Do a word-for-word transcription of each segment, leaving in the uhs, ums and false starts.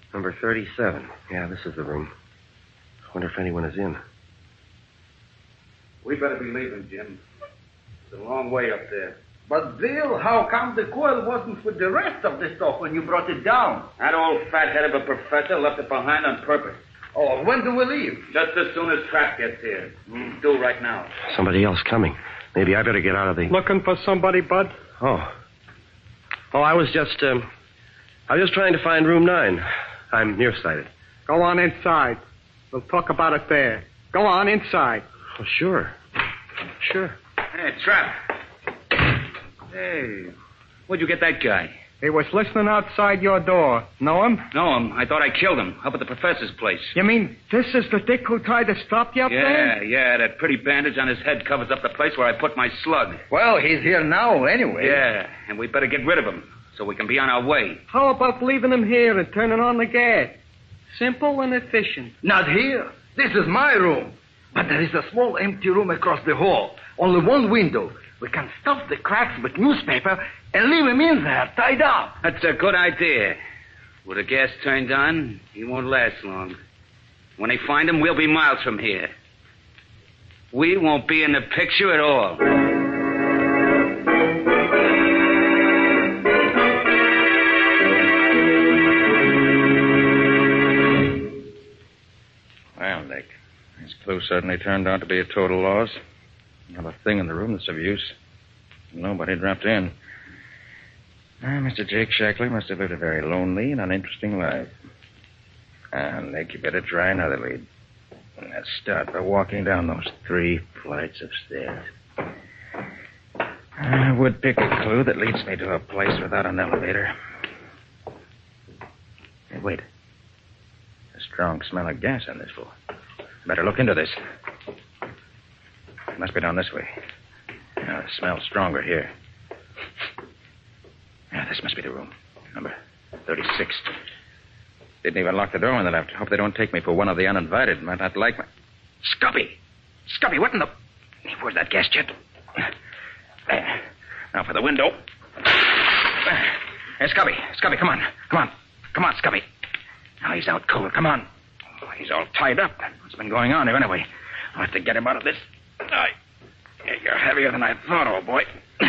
Number thirty-seven. Yeah, this is the room. Wonder if anyone is in. We better be leaving, Jim. It's a long way up there. But, Bill, how come the coil wasn't with the rest of the stuff when you brought it down? That old fathead of a professor left it behind on purpose. Oh, when do we leave? Just as soon as Trap gets here. Mm, do right now. Somebody else coming. Maybe I better get out of the... Looking for somebody, Bud? Oh. Oh, I was just, um... I was just trying to find room nine. I'm nearsighted. Go on inside. We'll talk about it there. Go on inside. Oh, sure. Sure. Hey, Trap. Hey, where'd you get that guy? He was listening outside your door. Know him? Know him. I thought I killed him up at the professor's place. You mean this is the dick who tried to stop you up yeah, there? Yeah, yeah. That pretty bandage on his head covers up the place where I put my slug. Well, he's here now anyway. Yeah, and we better get rid of him so we can be on our way. How about leaving him here and turning on the gas? Simple and efficient. Not here. This is my room. But there is a small empty room across the hall. Only one window. We can stuff the cracks with newspaper and leave him in there, tied up. That's a good idea. With the gas turned on, he won't last long. When they find him, we'll be miles from here. We won't be in the picture at all. Well, Nick, this clue certainly turned out to be a total loss. Not a thing in the room that's of use. Nobody dropped in. Ah, Mister Jake Shackley must have lived a very lonely and uninteresting life. Ah, Nick, you better try another lead. And let's start by walking down those three flights of stairs. I would pick a clue that leads me to a place without an elevator. Hey, wait. A strong smell of gas on this floor. Better look into this. It must be down this way. Now, the smell's stronger here. Yeah, this must be the room. Number thirty-six. Didn't even lock the door when they left. Hope they don't take me for one of the uninvited. Might not like me. Scubby! Scubby, what in the... Where's that gas jet? There. Now for the window. Hey, Scubby. Scubby, come on. Come on. Come on, Scubby. Now he's out cold. Come on. Oh, he's all tied up. What's been going on here anyway? I'll have to get him out of this. I... You're heavier than I thought, old boy.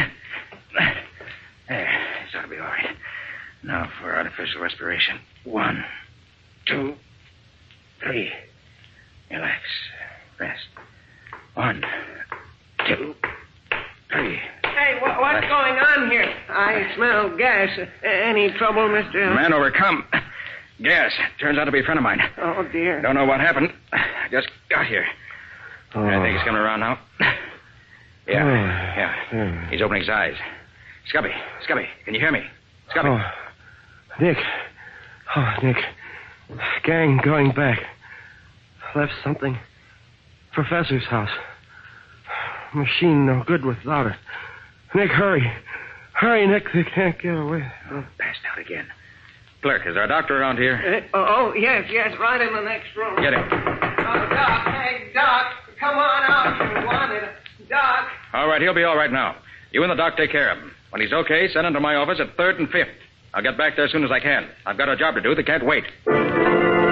There, this ought to be all right. Now for artificial respiration. One, two, three. Relax. Rest. One, two, three. Hey, what, what's Relax. going on here? I smell gas. Uh, any trouble, Mister Man overcome. Gas. Turns out to be a friend of mine. Oh, dear. Don't know what happened. I just got here. Oh. I think he's coming around now. Yeah, Oh. yeah. Hmm. He's opening his eyes. Scubby, Scubby, can you hear me? Scubby. Oh. Nick. Oh, Nick. Gang going back. Left something. Professor's house. Machine no good without it. Nick, hurry. Hurry, Nick. They can't get away. Oh, passed out again. Clerk, is our doctor around here? Uh, oh, yes, yes, right in the next room. Get him. Oh, Doc, hey, Doc, come on out. You wanted Doc. All right, he'll be all right now. You and the doc take care of him. When he's okay, send him to my office at third and fifth. I'll get back there as soon as I can. I've got a job to do that can't wait.